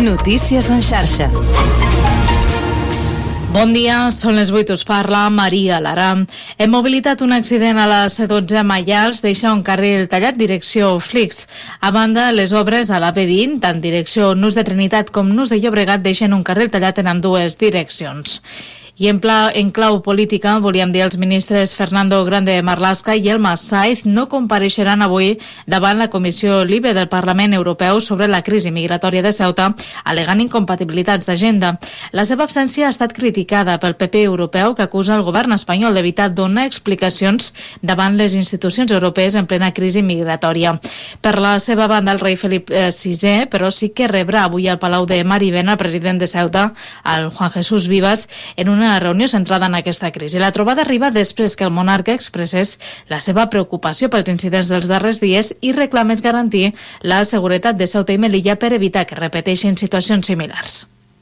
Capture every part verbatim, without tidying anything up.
Notícies en xarxa. Bon dia, són les vuit, us parla Maria Lara. Hem mobilitat un accident a la C dotze a Maials, deixa un carril tallat direcció Flix. A banda, les obres a la B vint, tant direcció Nus de Trinitat com Nus de Llobregat, deixen un carril tallat en ambdues direccions. I en, pla, en clau política, volíem dir els ministres Fernando Grande Marlaska i Elma Saiz no compareixeran avui davant la Comissió Libe del Parlament Europeu sobre la crisi migratòria de Ceuta, alegant incompatibilitats d'agenda. La seva absència ha estat criticada pel P P europeu, que acusa el govern espanyol d'evitar donar explicacions davant les institucions europees en plena crisi migratòria. Per la seva banda, el rei Felip sisè, però sí que rebrà avui al Palau de Marivent el president de Ceuta, el Juan Jesús Vivas, en una una reunió centrada en aquesta crisi. La trobada arriba després que el monarca expressés la seva preocupació pels incidents dels darrers dies i reclamés garantir la seguretat de Ceuta i Melilla per evitar que repeteixin situacions similars.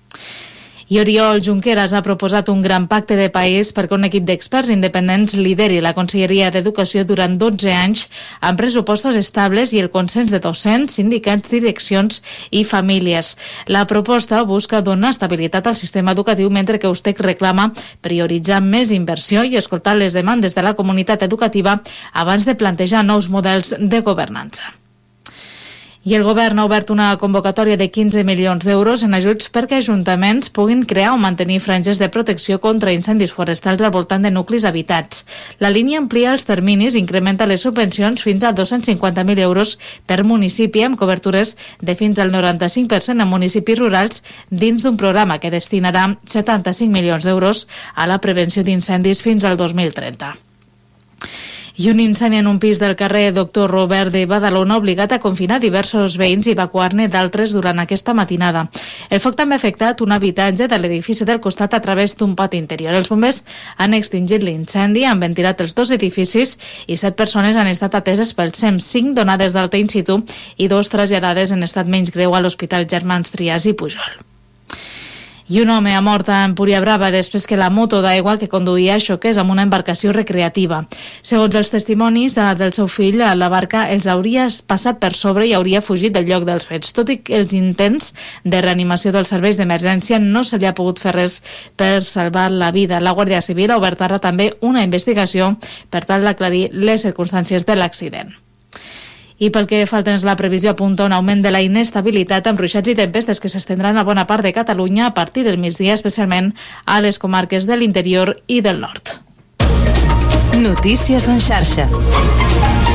I Oriol Junqueras ha proposat un gran pacte de país perquè un equip d'experts independents lideri la Conselleria d'Educació durant dotze anys amb pressupostos estables i el consens de docents, sindicats, direccions i famílies. La proposta busca donar estabilitat al sistema educatiu mentre que USTEC reclama prioritzar més inversió i escoltar les demandes de la comunitat educativa abans de plantejar nous models de governança. I el govern ha obert una convocatòria de quinze milions d'euros en ajuts perquè ajuntaments puguin crear o mantenir franges de protecció contra incendis forestals al voltant de nuclis habitats. La línia amplia els terminis i incrementa les subvencions fins a dos-cents cinquanta mil euros per municipi, amb cobertures de fins al noranta-cinc per cent en municipis rurals dins d'un programa que destinarà setanta-cinc milions d'euros a la prevenció d'incendis fins al dos mil trenta. I un incendi en un pis del carrer Doctor Robert de Badalona ha obligat a confinar diversos veïns i evacuar-ne d'altres durant aquesta matinada. El foc també ha afectat un habitatge de l'edifici del costat a través d'un pati interior. Els bombers han extingit l'incendi, han ventilat els dos edificis i set persones han estat ateses pel S E M, cinc donades d'alta in situ i dos traslladades en estat menys greu a l'Hospital Germans Trias i Pujol. I un home ha mort a Empuriabrava després que la moto d'aigua que conduïa xoqués amb una embarcació recreativa. Segons els testimonis del seu fill, la barca els hauria passat per sobre i hauria fugit del lloc dels fets. Tot i que els intents de reanimació dels serveis d'emergència no se li ha pogut fer res per salvar la vida. La Guàrdia Civil ha obert ara també una investigació per tal d'aclarir les circumstàncies de l'accident. I pel que fa al temps, la previsió apunta un augment de la inestabilitat amb ruixats i tempestes que s'estendran a bona part de Catalunya a partir del migdia, especialment a les comarques de l'interior i del nord. Notícies en xarxa.